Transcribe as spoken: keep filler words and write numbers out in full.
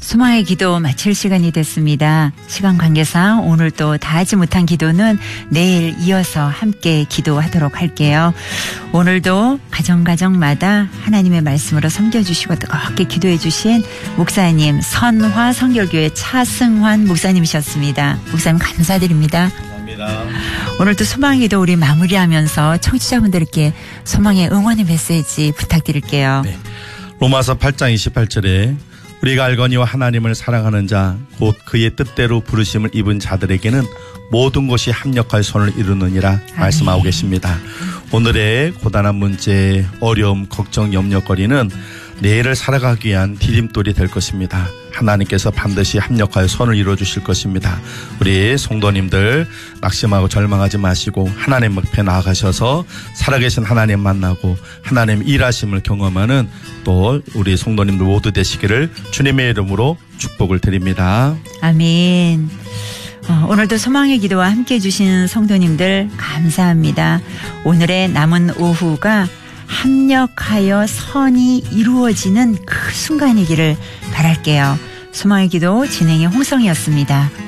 소망의 기도 마칠 시간이 됐습니다. 시간 관계상 오늘 또 다 하지 못한 기도는 내일 이어서 함께 기도하도록 할게요. 오늘도 가정가정마다 하나님의 말씀으로 섬겨주시고 뜨겁게 기도해 주신 목사님 선화 성결교회 차승환 목사님이셨습니다. 목사님 감사드립니다. 감사합니다. 오늘도 소망의 기도 우리 마무리하면서 청취자분들께 소망의 응원의 메시지 부탁드릴게요. 네. 로마서 팔 장 이십팔 절에 우리가 알거니와 하나님을 사랑하는 자 곧 그의 뜻대로 부르심을 입은 자들에게는 모든 것이 합력하여 선을 이루느니라 말씀하고 계십니다. 오늘의 고단한 문제, 어려움, 걱정, 염려거리는 내일을 살아가기 위한 디딤돌이 될 것입니다. 하나님께서 반드시 합력하여 선을 이루어주실 것입니다. 우리 성도님들 낙심하고 절망하지 마시고 하나님 앞에 나아가셔서 살아계신 하나님 만나고 하나님 일하심을 경험하는 또 우리 성도님들 모두 되시기를 주님의 이름으로 축복을 드립니다. 아멘. 어, 오늘도 소망의 기도와 함께해 주신 성도님들 감사합니다. 오늘의 남은 오후가 합력하여 선이 이루어지는 그 순간이기를 바랄게요. 소망의 기도 진행의 홍성이었습니다.